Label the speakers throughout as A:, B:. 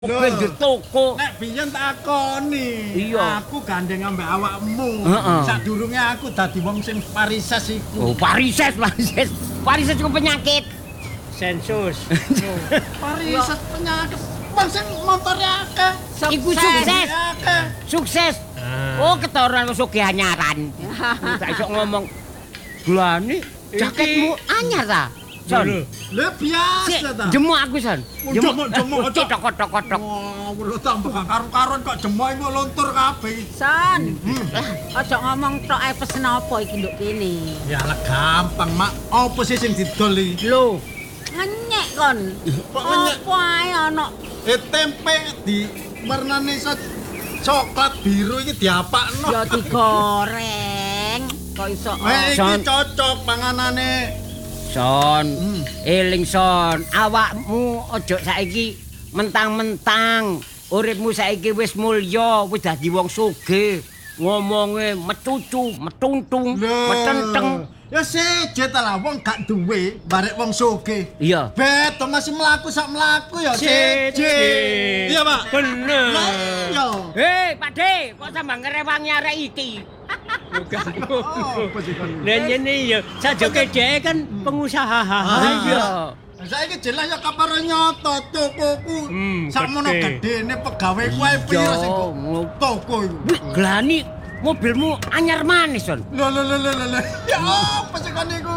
A: Pinggir toko.
B: Nek biyen takoni,
A: Iya.
B: aku gandeng ambek awakmu. Sadurunge aku dadi wong sing parises iku.
A: Oh, parises. Parises itu penyakit.
C: Sensus.
B: Parises penyakit. Wong sing montore akeh.
A: Iku sukses.
B: Akeh.
A: Sukses. Oh, ketoran sugih anyaran. Tak iso ngomong. Glani, jaketmu anyar ta? Son.
B: Lha biasa ta.
A: Jemu aku, Son.
B: Jemuk aja.
A: Tok.
B: Wah, lho tambah karo-karon kok jemuk iku luntur kabeh.
D: Son, aja ngomong tok ae pesen apa iki nduk kene.
B: Ya lah gampang, Mak. Apa sih sing didol iki?
D: Lho, ngenyek kon.
B: Kok ngenyek?
D: Apa ae ana
B: Tempe di warnane coklat biru iki diapakno.
D: ya digoreng. Kok iso
B: Iki
A: Son.
B: cocok panganane.
A: Son, eling Son, awakmu ojo saiki mentang-mentang uripmu saiki wis mulya, wis dadi wong sugih. Ngomonge mecucu, metuntung, metenteng.
B: Ya seje ta lah wong gak duwe barek wong sugih.
A: Iya.
B: Beto masih mlaku sak mlaku ya seje. Iya, Pak.
C: Bener.
B: Lah iya.
A: Pak De, kok sampean ngerewangi arek iki?
B: Apa sih kon?
C: Lah nyene ya sajoke dhek kan pengusaha.
A: Iya.
B: Saiki jelas ya kapare nyoto tokoku. Sakmono
C: gede.
B: gedene pegawaiku ae piro sing toko iku.
A: Wih, Glani, mobilmu anyar manis, Son.
B: Lho. Ya apa sih kon niku?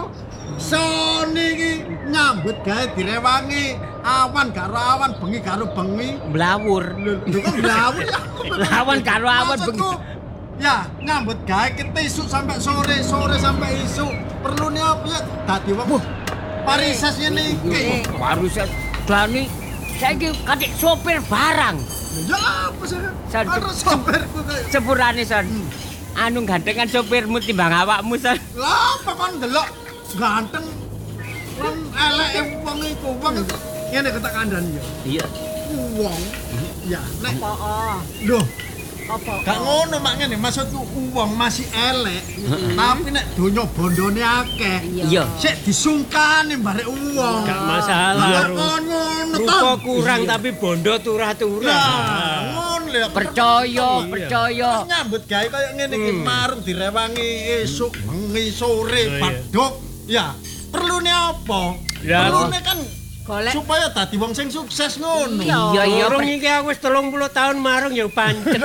B: Sony iki nyambut gawe direwangi awan karo awan bengi karo bengi.
A: Blawur.
B: Lho kok blawur ya?
A: Lawan karo awan
B: Maksudku, ya nyambut gawe kita isuk sampai sore sampai isuk. Perlune apa ya dadi wong parises ngene iki.
A: Parises Glani, saiki katik sopir barang.
B: Ya apa sih?
A: San-
B: Karo sopirku kayak.
A: Sepurane, Son. Anu gandengan sopirmu timbang awakmu, Son.
B: Lah apa kon delok ganteng wong eleke wong iku wong iku ngene ketak kandhani ya.
A: Iya.
B: Wong ya nek
D: apa?
B: lho
D: Apa?
B: gak ngono mak ngene maksudku wong masih elek tapi nek donya bondone akeh
A: Iya.
B: sik disungkani barek wong.
C: Gak masalah,
B: Lah
C: Ru.
B: kon ngono
C: Rupa
B: to.
C: kurang
A: Iya.
C: tapi bondo
B: Lah
C: turah-turah.
B: ngono lho.
A: Percaya.
B: Terus nyambut gawe kaya ngene iki marung direwangi esuk bengi sore
C: iya.
B: padhok. Ya, perlune apa?
C: Ya,
B: Perlune kan
D: Golek
B: supaya dadi wong sing sukses ngono.
A: Iya.
C: Urung iki aku wis 30 tahun marung ya pancet.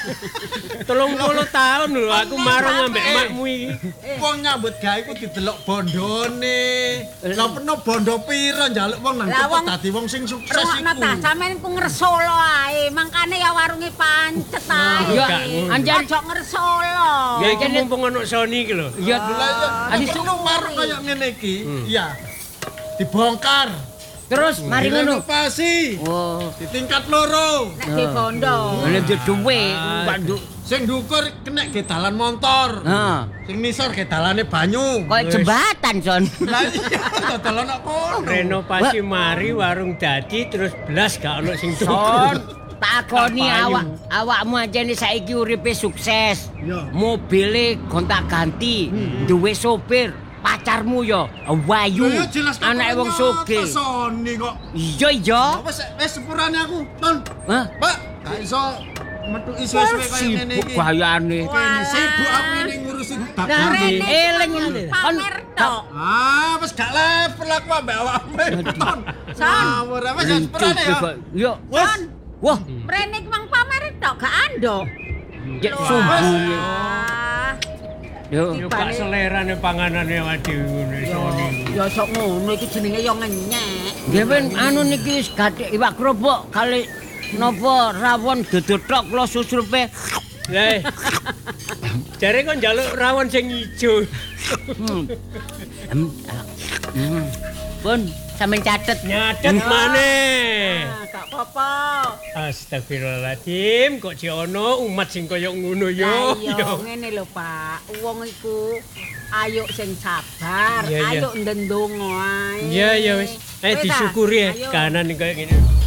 C: 30 tahun lho aku marung ambek makmu iki.
B: Wong nyambut gawe ku didelok bondone. Lah peno bondo pira njaluk wong nang
D: Lah,
B: cepet
D: wong-
B: dadi wong sing sukses
D: rungokno
B: iku.
D: ta, sampean ku ngersolo ae. Mangkane ya warunge pancet ae.
A: Iya,
C: gak ngono.
A: anjan
D: Aja ngersolo.
C: Ya iki mumpung ono Sony iki lho.
A: Iya.
B: Lah ya,
A: Adi
B: perlu marung kaya ngene iki. Iya. Dibongkar.
A: terus mari ngono.
B: Direnovasi.
A: Oh,
B: Di tingkat loro.
D: Nek di bondo.
A: oleh duwe, Pak.
B: Sing ndukur kena ke dalan motor.
A: Heeh.
B: Sing nisor ke dalane banyu.
A: Kok jembatan, Son.
B: Lah iya, dalan kok kono.
C: Renovasi mari warung dadi terus blas gak ono sing
A: Son,
C: tukur.
A: takoni
C: Payu.
A: awakmu aja nih saiki uripe sukses.
B: Iya.
A: Mobile gonta-ganti, duwe sopir, pacarmu yo Wayu,
B: Ya jelas kok
A: anak wong sugih.
B: Sony kok.
A: Iya.
B: Wis sepurane aku, Ton.
A: Hah?
B: Pak, gak iso metu isu-isu kaya ngene
A: Sibuk
B: iki.
A: gayane.
B: Kene sibuk aku ini ngurusi
D: Lah
B: dagangan.
D: rene
A: Eling
D: cuma
A: ngene.
D: pamer tok.
B: Ah, wis gak level aku ambek awakmu. Ton.
D: Son.
B: Ngawur wis sepurane ya.
A: Yo.
B: Wis.
A: Wah,
D: Rene mang pamer tok gak ando.
A: ya sumbunge.
D: Ah,
A: Yo.
C: Yo gak selerane panganane awake dhewe ngono Sony.
D: ya sok ngono iki jenenge ya ngenyek.
A: Nggih ben anu niki wis gathik iwak kerupuk kali napa rawon gedothok kula susrupe.
C: Lah. Jare kok njaluk rawon sing ijo.
A: Pun sampeyan catet.
C: Nyatet maneh.
D: Ah, gak apa-apa.
C: Astagfirullahaladzim, kok si ono umat sing kaya ngono
D: Lah
C: yo.
D: iya ngene lho Pak, wong iku ayo sing sabar,
C: Iya, iya.
D: ayo ndendonga ae.
C: Iya ya wis.
D: Wis, ah,
C: Disyukuri ya
D: ayo.
C: kahanan kaya ngene.